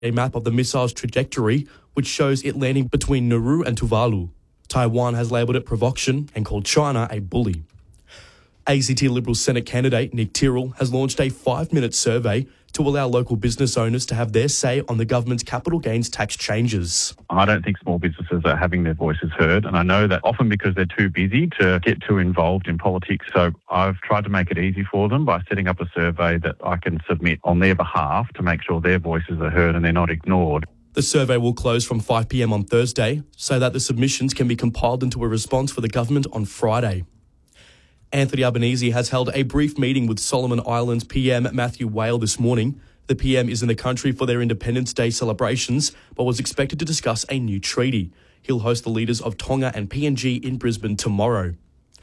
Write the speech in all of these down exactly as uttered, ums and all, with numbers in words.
a map of the missile's trajectory, which shows it landing between Nauru and Tuvalu. Taiwan has labelled it provocation and called China a bully. A C T Liberal Senate candidate Nick Tyrrell has launched a five-minute survey to allow local business owners to have their say on the government's capital gains tax changes. I don't think small businesses are having their voices heard, and I know that often because they're too busy to get too involved in politics. So I've tried to make it easy for them by setting up a survey that I can submit on their behalf to make sure their voices are heard and they're not ignored. The survey will close from five p.m. on Thursday so that the submissions can be compiled into a response for the government on Friday. Anthony Albanese has held a brief meeting with Solomon Islands P M Matthew Whale this morning. The P M is in the country for their Independence Day celebrations, but was expected to discuss a new treaty. He'll host the leaders of Tonga and P N G in Brisbane tomorrow.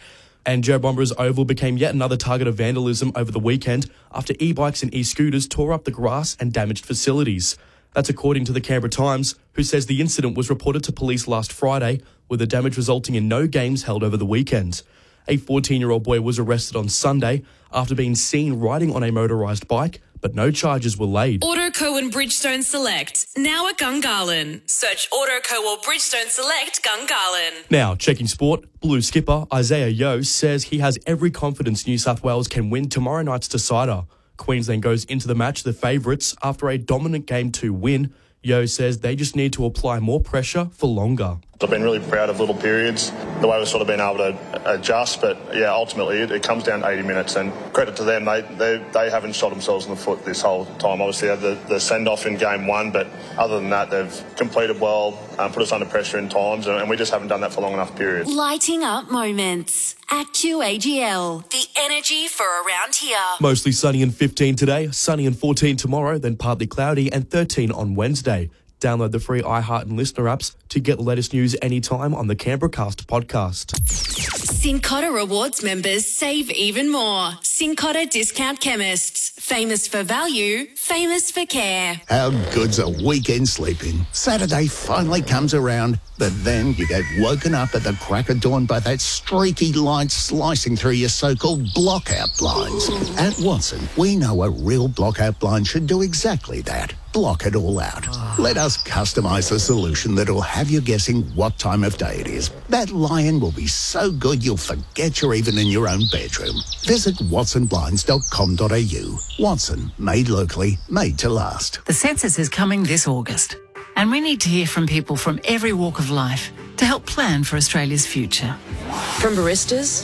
And Joe Bomber's Oval became yet another target of vandalism over the weekend after e-bikes and e-scooters tore up the grass and damaged facilities. That's according to the Canberra Times, who says the incident was reported to police last Friday, with the damage resulting in no games held over the weekend. A fourteen-year-old boy was arrested on Sunday after being seen riding on a motorised bike, but no charges were laid. Autoco and Bridgestone Select, now at Gungahlin. Search Autoco or Bridgestone Select Gungahlin. Now, checking sport, Blue skipper Isaiah Yeo says he has every confidence New South Wales can win tomorrow night's decider. Queensland goes into the match the favourites after a dominant Game two win. Yeo says they just need to apply more pressure for longer. I've been really proud of little periods, the way we've sort of been able to adjust, but yeah, ultimately it, it comes down to eighty minutes, and credit to them, they they, they haven't shot themselves in the foot this whole time. Obviously they had the, the send-off in game one, but other than that, they've completed well, um, put us under pressure in times, and, and we just haven't done that for long enough periods. Lighting up moments. Accu A G L. The energy for around here. Mostly sunny and fifteen today, sunny and fourteen tomorrow, then partly cloudy and thirteen on Wednesday. Download the free iHeart and Listener apps to get the latest news anytime on the Canberra Cast podcast. Cincotta Rewards members save even more. Cincotta Discount Chemists. Famous for value, famous for care. How good's a weekend sleeping? Saturday finally comes around, but then you get woken up at the crack of dawn by that streaky light slicing through your so-called blockout blinds. At Watson, we know a real blockout blind should do exactly that. Block it all out. Let us customise a solution that'll have you guessing what time of day it is. That lion will be so good you'll forget you're even in your own bedroom. Visit watson blinds dot com dot a u. Watson, made locally, made to last. The census is coming this August, and we need to hear from people from every walk of life to help plan for Australia's future. From baristas,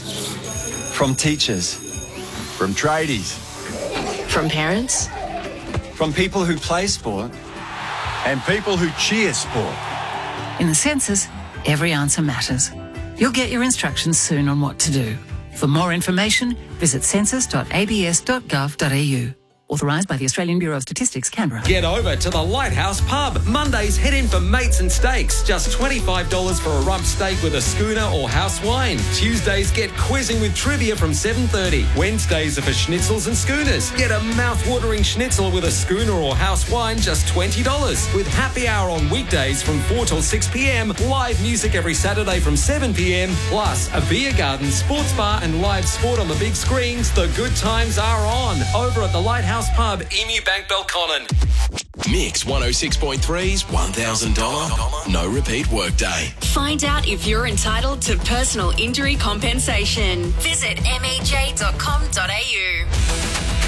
from teachers, from tradies, from parents, from people who play sport and people who cheer sport. In the census, every answer matters. You'll get your instructions soon on what to do. For more information, visit census dot a b s dot gov dot a u. Authorised by the Australian Bureau of Statistics, Canberra. Get over to the Lighthouse Pub. Mondays, head in for mates and steaks. Just twenty-five dollars for a rump steak with a schooner or house wine. Tuesdays, get quizzing with trivia from seven thirty. Wednesdays are for schnitzels and schooners. Get a mouth-watering schnitzel with a schooner or house wine, just twenty dollars. With happy hour on weekdays from four till six p.m. Live music every Saturday from seven p.m. Plus a beer garden, sports bar and live sport on the big screens. The good times are on. Over at the Lighthouse Pub, Emu Bank, Belconnen. Mix one oh six point three's one thousand dollars no repeat workday. Find out if you're entitled to personal injury compensation. Visit m e j dot com dot a u.